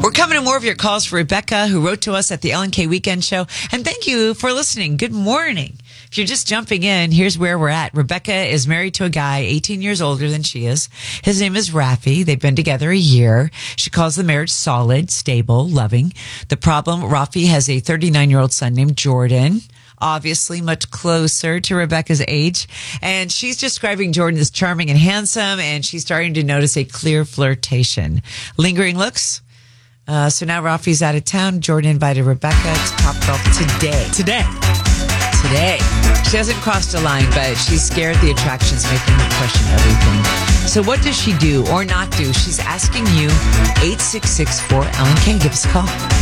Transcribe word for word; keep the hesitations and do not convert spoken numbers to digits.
We're coming to more of your calls for Rebecca, who wrote to us at the L N K Weekend Show. And thank you for listening. Good morning. If you're just jumping in, here's where we're at. Rebecca is married to a guy eighteen years older than she is. His name is Rafi. They've been together a year. She calls the marriage solid, stable, loving. The problem, Rafi has a thirty-nine-year-old son named Jordan, obviously much closer to Rebecca's age. And she's describing Jordan as charming and handsome, and she's starting to notice a clear flirtation. Lingering looks. Uh, so now Rafi's out of town. Jordan invited Rebecca to Topgolf today. Today. Today. She hasn't crossed a line, but she's scared the attraction's making her question everything. So what does she do or not do? She's asking you. Eight six six four L N K. Give us a call.